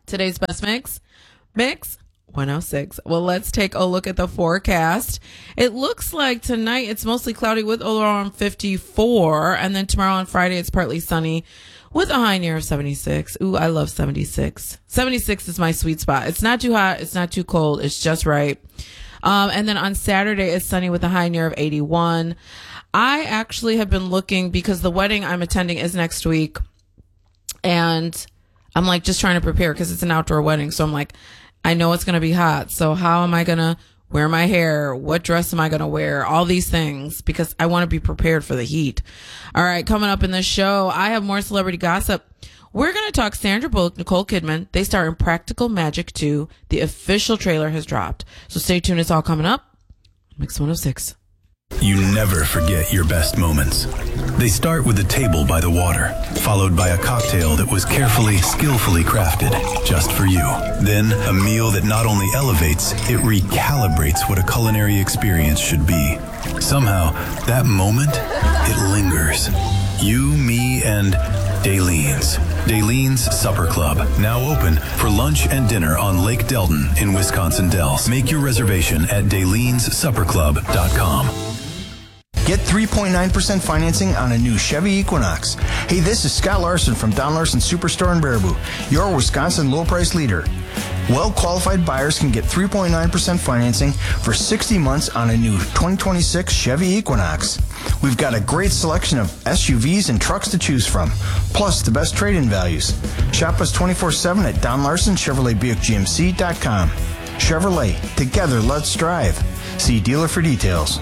Today's best mix 106. Well, let's take a look at the forecast. It looks like tonight it's mostly cloudy with a low around 54, and then tomorrow on Friday it's partly sunny with a high near 76. Ooh, I love 76. 76 is my sweet spot. It's not too hot, it's not too cold, it's just right. And then on Saturday it's sunny with a high near of 81. I actually have been looking because the wedding I'm attending is next week, and I'm like just trying to prepare because it's an outdoor wedding. So I'm like, I know it's going to be hot. So how am I going to wear my hair? What dress am I going to wear? All these things because I want to be prepared for the heat. All right. Coming up in this show, I have more celebrity gossip. We're going to talk Sandra Bullock, Nicole Kidman. They star in Practical Magic 2. The official trailer has dropped. So stay tuned. It's all coming up. Mix 106. You never forget your best moments. They start with a table by the water, followed by a cocktail that was carefully, skillfully crafted just for you. Then a meal that not only elevates, it recalibrates what a culinary experience should be. Somehow, that moment, it lingers. You, me, and Dalene's. Dalene's Supper Club, now open for lunch and dinner on Lake Delton in Wisconsin Dells. Make your reservation at Dalene'sSupperClub.com. Get 3.9% financing on a new Chevy Equinox. Hey, this is Scott Larson from Don Larson Superstore in Baraboo, your Wisconsin low price leader. Well-qualified buyers can get 3.9% financing for 60 months on a new 2026 Chevy Equinox. We've got a great selection of SUVs and trucks to choose from, plus the best trade-in values. Shop us 24/7 at DonLarsonChevroletBuickGMC.com. Chevrolet, together let's drive. See dealer for details.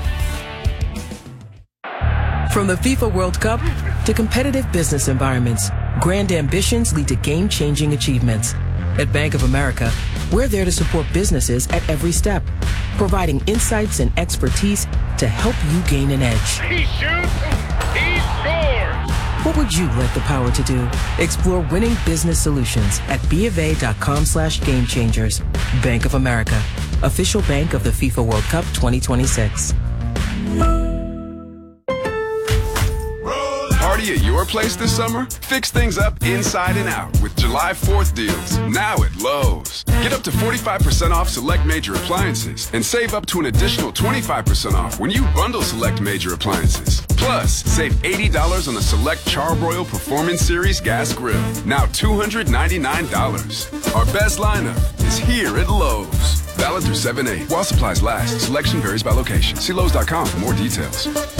From the FIFA World Cup to competitive business environments, grand ambitions lead to game-changing achievements. At Bank of America, we're there to support businesses at every step, providing insights and expertise to help you gain an edge. He shoots, he scores! What would you like the power to do? Explore winning business solutions at BofA.com/gamechangers. Bank of America, official bank of the FIFA World Cup 2026. Party at your place this summer? Fix things up inside and out with July 4th deals, now at Lowe's. Get up to 45% off select major appliances and save up to an additional 25% off when you bundle select major appliances. Plus, save $80 on the select Charbroil Performance Series gas grill, now $299. Our best lineup is here at Lowe's. Valid through 7/8. While supplies last, selection varies by location. See Lowe's.com for more details.